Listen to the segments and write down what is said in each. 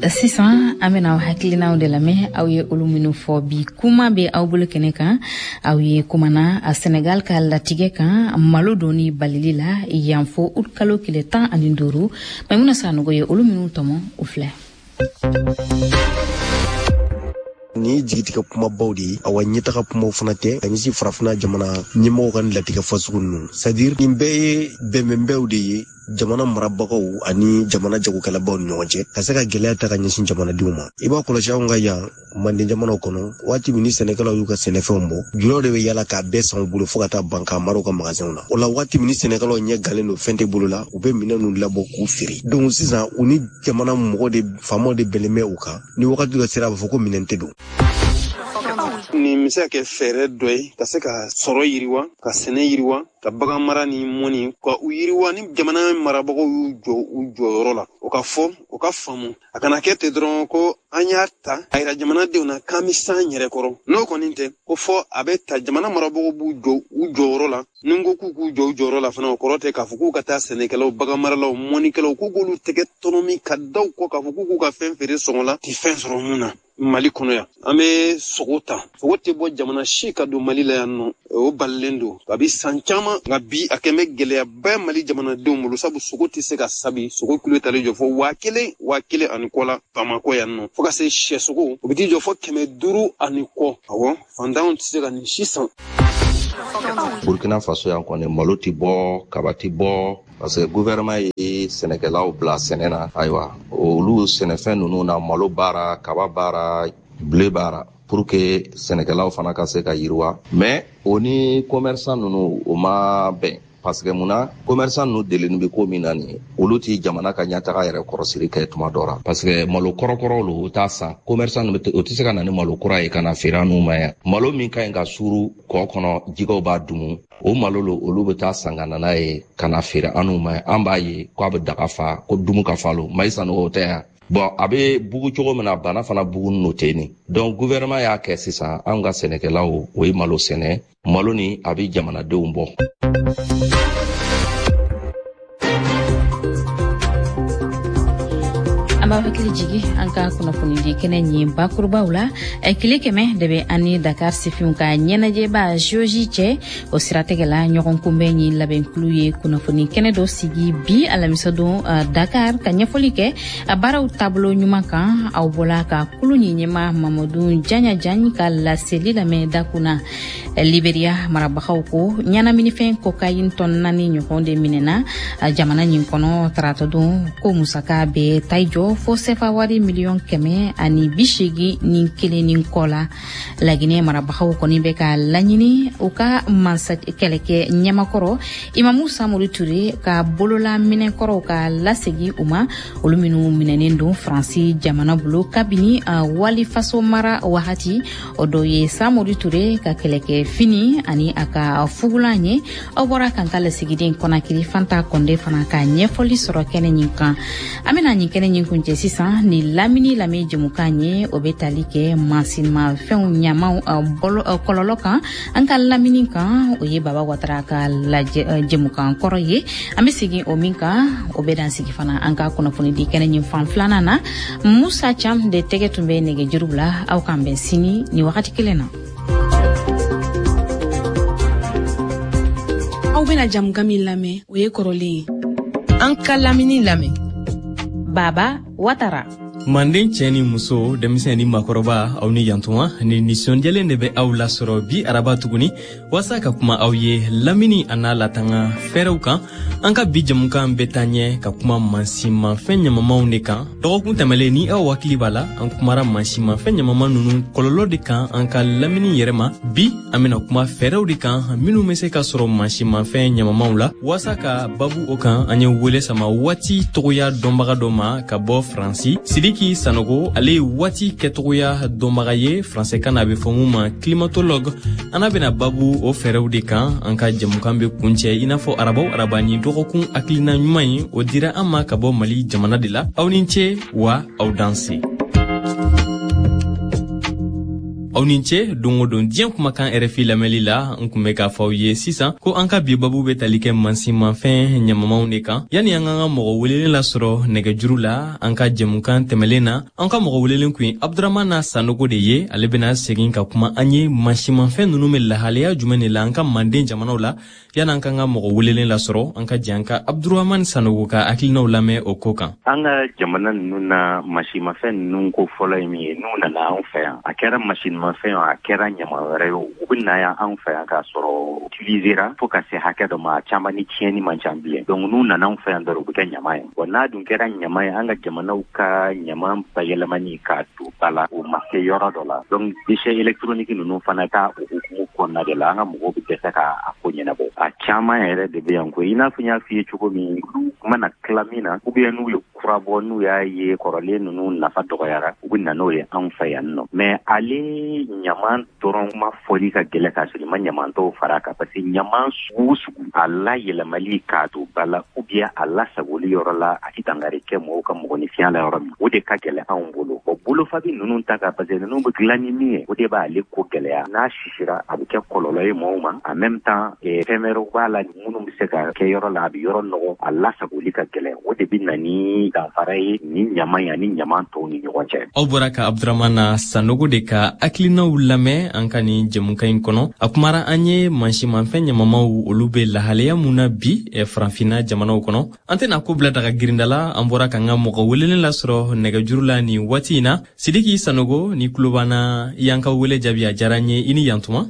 sisan an bena aw hakilinaw de lamɛn aw ye olu minnu fɔ bi kuma be aw bolo kɛnɛ kan aw ye kumana a Senegal ka latigɛ kan malo doni balili la yanfo ut kalo kile 15 Maimuna Sanogo ye olu minnu tɔmɔ u filɛ ni jigitigɛ kuma bawdi awa ɲɛtaga kumaw fana tɛ kanisi farafina jamana ɲɛmɔgɔw ka latigɛ fasugu ninnu c'est-à-dire nin bɛɛ ye bɛnbɛnbɛw de ye jamana marabagaw ani jamana jagokɛlabaw ni ɲɔgɔn cɛ ka se ka gɛlɛya ta ka ɲɛsin jamanadenw ma i b'a kɔlɔsi anw ka yan manden jamanaw kɔnɔ waati min ni sɛnɛkɛlaw y'u ka sɛnɛfɛnw bɔ gulɔ de bɛ yala k'a bɛɛ san u bolo fo ka taa ban k'a mara u ka magasinw na o la waati min ni sɛnɛkɛlaw ɲɛ galen don fɛn tɛ bolo la u bɛ minɛn ninnu labɔ k'u feere donc sisan u ni jamana mɔgɔ de faamaw de bɛnlen bɛ u kan ni wagati dɔ sera a b'a fɔ ko minɛn tɛ don ni misa kɛ fɛrɛ dɔ ye ka se ka sɔrɔ yiriwa ka sɛnɛ yiriwa ka bagan mara ni mɔni ka u yiriwa ni jamana marabagaw y'u jɔ u jɔyɔrɔ la o ka fɔ o ka faamu a kana kɛ ten dɔrɔn ko an y'a ta a yira jamanadenw na k'an bɛ san yɛrɛ kɔrɔ n'o kɔni tɛ ko fɔ a bɛ ta jamana marabagaw b'u jɔ u jɔyɔrɔ la ni ko k'u jɔ u jɔyɔrɔ la fana o kɔrɔ tɛ k'a fɔ k'u ka taa sɛnɛkɛlaw bagan maralaw mɔnikɛlaw k'u k'olu tɛgɛ tɔnɔmi ka daw kɔ k'a fɔ k'u ka fɛn feere sɔngɔ la ti fɛn sɔrɔ mun na Mali kɔnɔ yan an bɛ sogo ta sogo tɛ bɔ jamana si ka don Mali la yan nɔ o balilen don a bɛ san caman nka bi a kɛn bɛ gɛlɛyaba Mali jamanadenw bolo sabu sogo tɛ se ka sabi sogo kilo talen jɔ fɔ 1000 ani kɔ la Bamako yan nɔ fo ka se sɛ sogo o bɛ t'i jɔ fɔ 500 ani kɔ awɔ fantanw tɛ se ka nin si san Burkina Faso yan kɔni malo ti bɔ kaba ti bɔ parce que gouvernement ye sɛnɛkɛlaw bila sɛnɛ na ayiwa olu sɛnɛfɛn ninnu na malo baara kaba baara blé baara pour que sɛnɛkɛlaw fana ka se ka yiriwa mais o ni commerçant ninnu o ma bɛn parce que muna commerçant ninnu deleni bɛ ko min na nin olu ti jamana ka ɲɛtaga yɛrɛ kɔrɔsiri kɛ tuma dɔ la parce que malo kɔrɔkɔrɔ lo o t'a san commerçant ninnu o tɛ se ka na ni malo kura ye ka na feere an'u ma yan malo min ka ɲi ka suru kɔ kɔnɔ jɛgɛw b'a dumu o malo lo olu bɛ taa san ka na n'a ye ka na feere an'u ma yan an b'a ye k'a bɛ daga fa ko dumu ka falo mayi sanogo tɛ yan bon a bɛ bugu cogo min na bana fana bugu n'o tɛ nin donc gouvernement y'a kɛ sisan an ka sɛnɛkɛlaw o ye malo sɛnɛ malo ni a bɛ jamanadenw bɔ Aba hakili jigi an ka kunnafoni di kɛnɛ ɲin bakurubaw la kile kɛmɛ de bɛ ani Dakar sifinw ka ɲɛnajɛba Joji cɛ o siratigɛ la ɲɔgɔn kunbɛn ni labɛnkulu ye kunnafoni kɛnɛ dɔ sigi bi alamisa don Dakar ka ɲɛfɔli kɛ a baaraw taabolo ɲuman kan aw bɔla ka kulu ni ɲɛma Mamadou Janyajan ka laseli lamɛn dakuna Liberia marabagaw ko ɲɛnaminifɛn cocaïne tɔn 4 ɲɔgɔn de minɛna jamana ɲin kɔnɔ tarata don ko musaka bɛ taijɔ fo sefa wari miliyɔn 180 ni kelen ni kɔ la Laginɛ marabagaw kɔni bɛ ka laɲini u ka mansa kɛlɛkɛ ɲɛmakɔrɔ Imamu Samori Ture ka bolola minɛnkɔrɔw ka lasegi u ma olu minnu minɛnen don Faransi jamana bolo kabini wali faso mara wagati o dɔ ye Samori Ture ka kɛlɛkɛ fini ani a ka fugulan ye aw bɔra kan ka lasigiden Konakiri Fanta Konde fana ka ɲɛfɔli sɔrɔ kɛnɛ ɲin kan an bɛna ɲin kɛnɛ ɲin kun cɛ sisan ni lamini lamɛ jɛmukan ye o bɛ tali kɛ mansinma fɛnw ɲamaw kɔlɔlɔ kan an ka lamini kan o ye Baba Watara ka jɛmukan kɔrɔ ye an bɛ segin o min kan o bɛ dan sigi fana an ka kunnafoni di kɛnɛ ɲin fan filanan na Musa Cham de tɛgɛ tun bɛ nɛgɛjuru la aw kan bɛn sini ni wagati kelen na aw bɛna jamukan min lamɛn o ye kɔrɔlen ye an ka lamini lamɛn Baba Watara Manden cɛ ni muso denmisɛn ni makɔrɔba aw ni yantuma ni nisɔndiyalen de bɛ aw lasɔrɔ bi araba tuguni wasa ka kuma aw ye lamini a n'a latanga fɛrɛw kan an ka bi jamukan bɛ taa ɲɛ ka kuma mansinmafɛn ɲamamanw de kan dɔgɔkun tɛmɛlen ni aw hakili b'a la an kumara mansinmafɛn ɲamaman ninnu kɔlɔlɔ de kan an ka lamini yɛrɛ ma bi an bɛna kuma fɛrɛw de kan minnu bɛ se ka sɔrɔ mansinmafɛn ɲamamanw la wasa ka babu o kan an ye wele sama waati tɔgɔya dɔnbaga dɔ ma ka bɔ Faransi Sidiki Sanogo ale ye waati kɛtɔgɔya dɔnbaga ye Faransɛkan na a bɛ fɔ mun ma climatologue an bɛna babu o fɛrɛw de kan an ka jamukan bɛ kuncɛ i n'a fɔ araba ni dɔgɔkun hakilina ɲuman ye o dira an ma ka bɔ Mali jamana de la aw ni ce wa aw danse aw ni ce dongo don diɲɛ kumakan RFI lamɛnli la n kun bɛ k'a fɔ aw ye sisan ko an ka bi babu bɛ tali kɛ mansinmafɛn ɲamamanw de kan yani an ka mɔgɔ welelen lasɔrɔ nɛgɛjuru la an ka jɛmukan tɛmɛlen na an ka mɔgɔ welelen kun ye Abdramana Sanogo de ye ale bɛna segin ka kuma an ye mansinmafɛn ninnu bɛ lahalaya jumɛn de la an ka Manden jamanaw la yani an ka mɔgɔ welelen lasɔrɔ an ka jɛ an ka Abdramana Sanogo ka hakilinaw lamɛn o ko kan. An ka jamana ninnu na mansinmafɛn ninnu ko fɔlɔ ye min ye n'u nana anw fɛ yan a kɛra mansinmafɛn a kɛra ɲama wɛrɛ ye u bɛ na yan anw fɛ yan k'a sɔrɔ utilisera fo ka se hakɛ dɔ ma caman ni tiɲɛni man ca bilen donc n'u nana anw fɛ yan dɔrɔn u bɛ kɛ ɲama ye wa n'a dun kɛra ɲama ye an ka jamanaw ka ɲama bayɛlɛmani k'a don ba la o ma se yɔrɔ dɔ la donc déchets électroniques ninnu fana ta o hukumu kɔnɔna de la an ka mɔgɔw bɛ dɛsɛ k'a ko ɲɛnabɔ a caman yɛrɛ de bɛ yan ko i n'a fɔ n y'a f'i ye cogo min u mana tila min na ou bien n'u ye kura bɔ n'u y'a ye kɔrɔlen ninnu nafa dɔgɔyara u bɛ na n'o ye anw fɛ yan nɔ mais ale ɲaman dɔrɔn ma fɔli ka gɛlɛ k'a sɔrɔ i ma ɲaman tɔw fara kan parce que ɲaman sugu sugu a la yɛlɛmali k'a don ba la ou bien a lasagoli yɔrɔ la a tɛ dankari kɛ mɔgɔw ka mɔgɔninfinya la yɔrɔ min o de ka gɛlɛ anw bolo o bolofabi ninnu ta ka parce que ninnu bɛ dilan ni min ye o de b'ale ko gɛlɛya n'a sisira a bɛ kɛ kɔlɔlɔ ye mɔgɔw ma en même temps fɛn wɛrɛw b'a la minnu bɛ se ka kɛ yɔrɔ la a bɛ yɔrɔ nɔgɔ a lasagoli ka gɛlɛ o de bɛ na ni danfara ye ni ɲaman ye ani ɲaman tɔw ni ɲɔgɔn cɛ. Aw bɔra ka Abdramana Sanogo de ka hakilinaw lamɛn an ka nin jɛmukan in kɔnɔ a kumara an ye mansinmafɛn ɲamamaw olu bɛ lahalaya mun na bi farafinna jamanaw kɔnɔ an tɛna ko bila daga girinda la an bɔra ka n ka mɔgɔ welelen lasɔrɔ nɛgɛjuru la nin waati in na Sidiki Sanogo ni tulo b'an i y'an ka wele jaabi a diyara n ye i ni yantuma.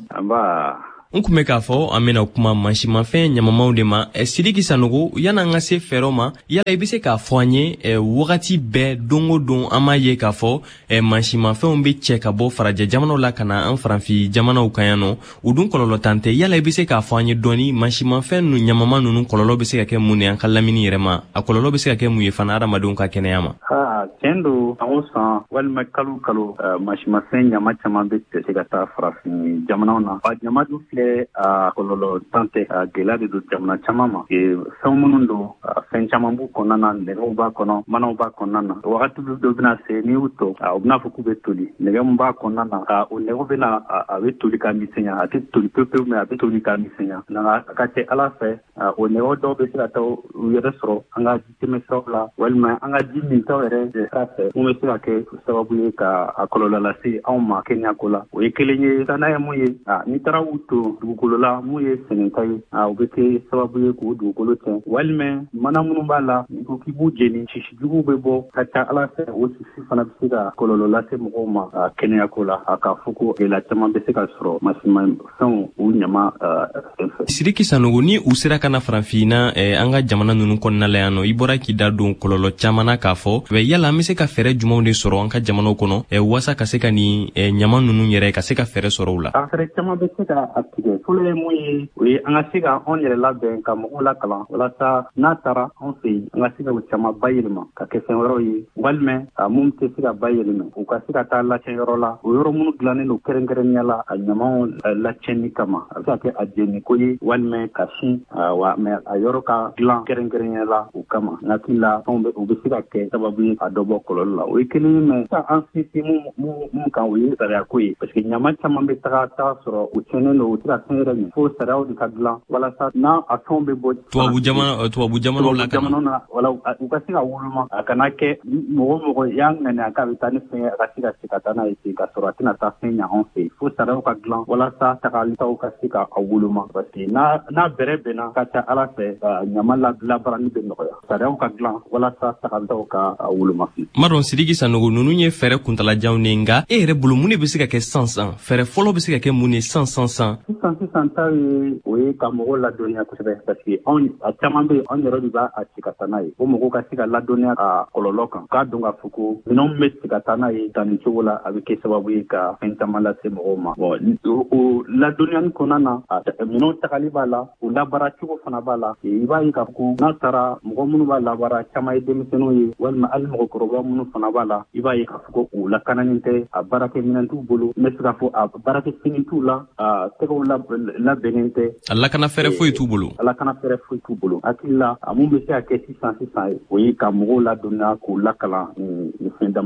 N kun bɛ k'a fɔ an bɛna kuma mansinmafɛn ɲamamaw de ma Sidiki Sanogo yana an ka se fɛɛrɛw ma yala i bɛ se k'a fɔ an ye wagati bɛɛ don o don an b'a ye k'a fɔ mansinmafɛnw bɛ cɛ ka bɔ farajɛ jamanaw la ka na an farafin jamanaw kan yan nɔ u dun kɔlɔlɔ tan tɛ yala i bɛ se k'a fɔ an ye dɔɔni mansinmafɛn ɲamama ninnu kɔlɔlɔ bɛ se ka kɛ mun ye an ka lamini yɛrɛ ma a kɔlɔlɔ bɛ se ka kɛ mun ye fana adamadenw ka kɛnɛya ma. Tiɲɛ don san o san walima kalo kalo mansinmafɛn ɲama caman bɛ se ka taa farafin jamanaw na ɲama dun filɛ kɔlɔlɔ tan tɛ gɛlɛya de don jamana caman ma fɛn minnu don fɛn caman b'u kɔnɔna na nɛgɛw b'a kɔnɔ manaw b'a kɔnɔna na wagati dɔ bɛna se n'i y'u tɔ u bɛna fɔ k'u bɛ toli nɛgɛ min b'a kɔnɔna na o nɛgɛw bɛna a bɛ toli ka misɛnya a tɛ toli pewu mais a bɛ toli ka misɛnya nka a ka kɛ ala fɛ o nɛgɛw dɔw bɛ se ka taa u yɛrɛ sɔrɔ an ka ji tɛmɛsiraw la walima an ka ji mintaw yɛrɛ sira fɛ mun bɛ se ka kɛ sababu ye ka a kɔlɔlɔ lase anw ma kɛnɛyako la o ye kelen ye n'a ye mun ye n'i taara u to dugukolo la mun ye sɛnɛta ye o bɛ kɛ sababu ye k'o dugukolo tiɲɛ walima mana minnu b'a la n'i ko k'i b'u jeni sisijuguw bɛ bɔ ka ca ala fɛ o sisi fana bɛ se ka kɔlɔlɔ lase mɔgɔw ma kɛnɛyako la k'a fɔ ko gɛlɛya caman bɛ se ka sɔrɔ mansinmafɛnw u ɲama fɛ. Sidiki Sanogo ni u sera ka na farafinna an ka jamana ninnu kɔnɔna la yan nɔ i bɔra k'i da don kɔlɔlɔ caman na k'a fɔ yala an bɛ se ka fɛɛrɛ jumɛnw de sɔrɔ an ka jamanaw kɔnɔ walasa ka se ka nin ɲama ninnu yɛrɛ ka se ka fɛɛrɛ sɔrɔ u la. Fɛɛrɛ caman bɛ se ka tigɛ fɔlɔ ye mun ye o ye an ka se ka anw yɛrɛ labɛn ka mɔgɔw lakalan walasa n'a taara anw fɛ yen an ka se ka o caman bayɛlɛma ka kɛ fɛn wɛrɛw ye walima mun tɛ se ka bayɛlɛma u ka se ka taa lacɛn yɔrɔ la o yɔrɔ minnu dilannen don kɛrɛnkɛrɛnnenya la a ɲamaw lacɛnni kama a bɛ se ka kɛ a jeniko ye walima ka sin mɛ a yɔrɔ ka dilan kɛrɛnkɛrɛnnenya la o kama n hakili la u bɛ se ka kɛ sababu ye a dɔ bɔ kɔlɔlɔ la o ye kelen ye mɛ sisan an sinsin mun kan o ye sariyako ye parce que ɲama caman bɛ taga sɔrɔ u tiɲɛnen don u tɛ ka fɛn yɛrɛ min fo sariyaw de ka dilan walasa n'a a fɛnw bɛ bɔ tubabu jamanaw la ka na wala u ka se ka woloma a kana kɛ mɔgɔ y'a ŋaniya a k'a bɛ taa ni fɛn ye a ka se ka taa n'a ye ten ka sɔrɔ a tɛna taa fɛn ɲɛ anw fɛ yen fo sariyaw ka dilan walasa tagalitaw ka se ka woloma parce que n'a bɛrɛ bɛnna ka ca ala fɛ ɲama labarani bɛ nɔgɔya sariyaw ka dilan walasa tagalitaw ka woloma. Ma dɔn Sidiki Sanogo ninnu ye fɛɛrɛ kuntalajanw ne nka e yɛrɛ bolo mun de bɛ se ka kɛ sisan fɛɛrɛ fɔlɔ bɛ se ka kɛ mun ye sisan sisan ta ye o ye ka mɔgɔw ladɔnniya kosɛbɛ parce que a caman bɛ yen anw yɛrɛ de b'a ci ka taa n'a ye o mɔgɔw ka se ka ladɔnniya ka kɔlɔlɔ kan k'a dɔn k'a fɔ ko minɛnw bɛ se ka taa n'a ye tan nin cogo la a bɛ kɛ sababu ye ka fɛn caman lase mɔgɔw ma o ladɔnniyali kɔnɔna na minɛnw tagali b'a la o labaara cogo fana b'a la i b'a ye k'a fɔ ko n'a taara mɔgɔ minnu b'a labaara caman ye denmisɛnninw ye walima hali mɔgɔkɔrɔba minnu fana b'a la i b'a ye k'a fɔ ko u lakananin tɛ a baarakɛminɛn t'u bolo n bɛ se k'a fɔ a baarakɛfini t'u la tɛgɛw labɛnnen tɛ a lakana fɛrɛ foyi t'u bolo hakili la mun bɛ se ka kɛ sisan o ye ka mɔgɔw ladɔnniya k'u lakalan ni fɛn dama